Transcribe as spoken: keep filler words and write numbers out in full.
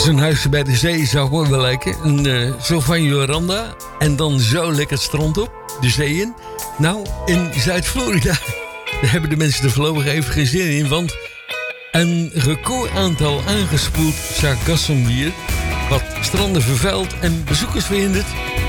Zo'n huisje bij de zee zou gewoon wel lijken. Een, uh, zo van je veranda. En dan zo lekker het strand op. De zee in. Nou, in Zuid-Florida. Daar hebben de mensen er voorlopig even geen zin in. Want een recordaantal aangespoeld sargassenbier. Wat stranden vervuilt en bezoekers verhindert.